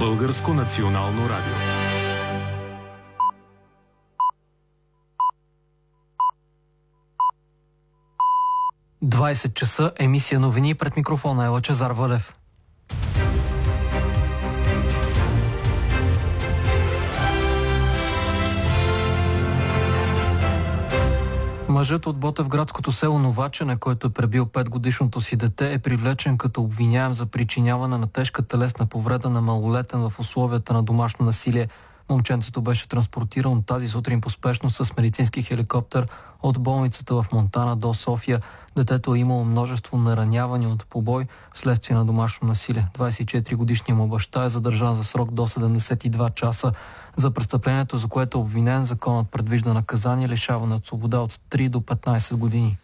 Българско национално радио. часа, емисия новини, пред микрофона е Лъчезар Вълев. Мъжът от ботевградското село Новачене, който е пребил 5-годишното си дете, е привлечен като обвиняем за причиняване на тежка телесна повреда на малолетен в условията на домашно насилие. Момченцето беше транспортирано тази сутрин по спешност с медицински хеликоптер от болницата в Монтана до София. Детето е имало множество наранявания от побой вследствие на домашно насилие. 24-годишният му баща е задържан за срок до 72 часа. За престъплението, за което е обвинен, законът предвижда наказание лишаване от свобода от 3 до 15 години.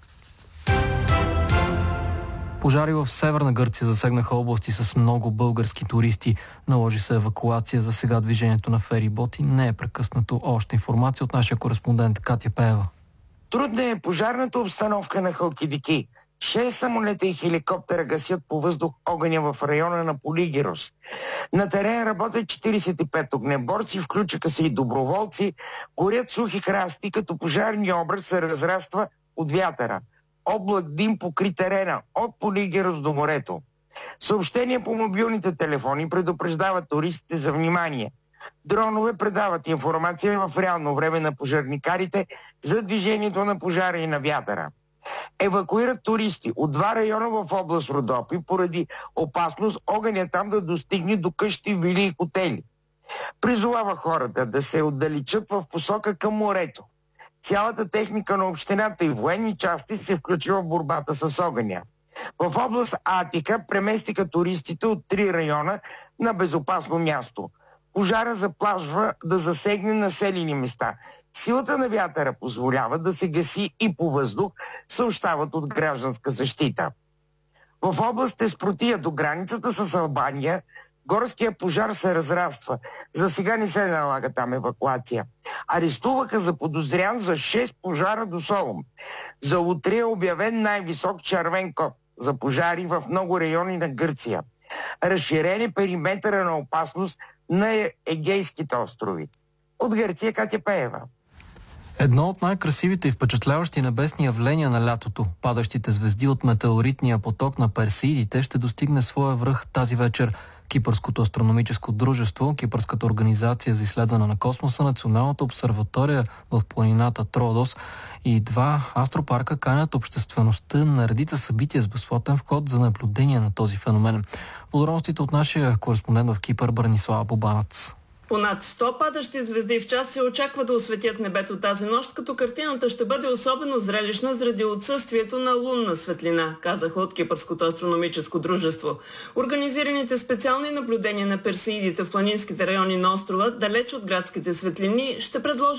Пожари в Северна Гърция засегнаха области с много български туристи. Наложи се евакуация. За сега движението на фериботи не е прекъснато. Още информация от нашия кореспондент Катя Пеева. Трудна е пожарната обстановка на Халкидики. 6 самолета и хеликоптера гасят по въздух огъня в района на Полигирос. На терен работят 45 огнеборци, включиха се и доброволци, горят сухи храсти, като пожарния образ се разраства от вятъра. Облак дим покри терена от Полигирос до морето. Съобщения по мобилните телефони предупреждават туристите за внимание. Дронове предават информация в реално време на пожарникарите за движението на пожара и на вятъра. Евакуират туристи от 2 района в област Родопи поради опасност огъня там да достигне до къщи, вили и хотели. Призовава хората да се отдалечат в посока към морето. Цялата техника на общината и военни части се включва в борбата с огъня. В област Атика преместиха туристите от 3 района на безопасно място. Пожара заплашва да засегне населени места. Силата на вятъра позволява да се гаси и по въздух, съобщават от гражданска защита. В област Еспротия до границата с Албания горския пожар се разраства. За сега не се налага там евакуация. Арестуваха заподозрян за 6 пожара до Солун. За утре е обявен най-висок червен код за пожари в много райони на Гърция. Разширен е периметъра на опасност на Егейските острови. От Гърция Катя Пеева. Едно от най-красивите и впечатляващи небесни явления на лятото, падащите звезди от метеоритния поток на Персеидите, ще достигне своя връх тази вечер. Кипърското астрономическо дружество, Кипърската организация за изследване на космоса, Националната обсерватория в планината Тродос и 2 астропарка канят обществеността на редица събития с безплатен вход за наблюдение на този феномен. Подробностите от нашия кореспондент в Кипър Бранислава Бобанац. Понад 100 падащи звезди в час се очаква да осветят небето тази нощ, като картината ще бъде особено зрелищна заради отсъствието на лунна светлина, казаха от Кипърското астрономическо дружество. Организираните специални наблюдения на Персеидите в планинските райони на острова, далеч от градските светлини, ще предложат